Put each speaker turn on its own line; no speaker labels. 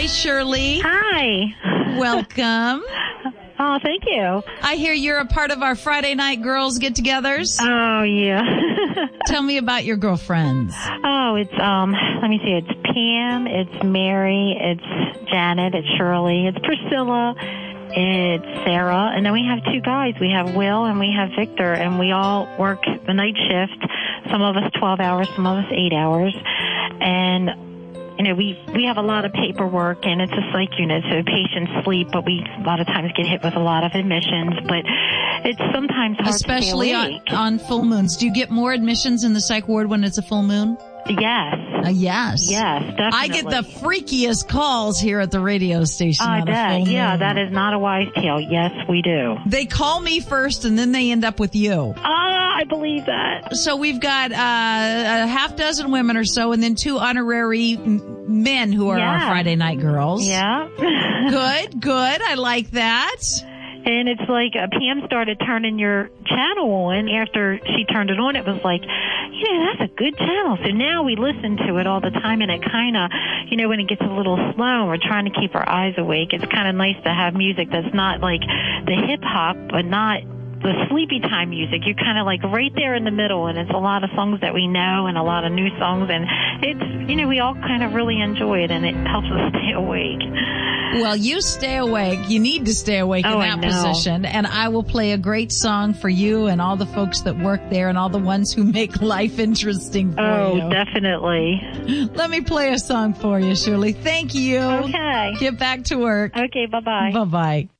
Hi, Shirley.
Hi.
Welcome.
Oh, thank you.
I hear you're a part of our Friday night girls get-togethers.
Oh, yeah.
Tell me about your girlfriends.
Oh, it's, let me see, it's Pam, it's Mary, it's Janet, it's Shirley, it's Priscilla, it's Sarah, and then we have two guys. We have Will and we have Victor, and we all work the night shift. Some of us 12 hours, some of us 8 hours. And you know, we have a lot of paperwork, and it's a psych unit, so patients sleep, but we a lot of times get hit with a lot of admissions, but it's sometimes hard
especially
to stay awake.
on full moons. Do you get more admissions in the psych ward when it's a full moon?
Yes.
Yes.
Yes, definitely.
I get the freakiest calls here at the radio station
I
on a
bet.
full moon.
Yeah, that is not a wise tale. Yes, we do.
They call me first, and then they end up with you.
I believe that.
So we've got a half dozen women or so, and then 2 honorary men who are our Friday night girls.
Yeah.
Good. I like that.
And it's like Pam started turning your channel on. After she turned it on, it was like, that's a good channel. So now we listen to it all the time, and it kind of, when it gets a little slow and we're trying to keep our eyes awake, it's kind of nice to have music that's not like the hip-hop, but not the sleepy time music. You're kind of like right there in the middle, and it's a lot of songs that we know and a lot of new songs, and it's, we all kind of really enjoy it, and it helps us stay awake.
Well, you stay awake. You need to stay awake in that position. And I will play a great song for you and all the folks that work there and all the ones who make life interesting for you.
Oh, definitely.
Let me play a song for you, Shirley. Thank you.
Okay.
Get back to work.
Okay, bye-bye.
Bye-bye.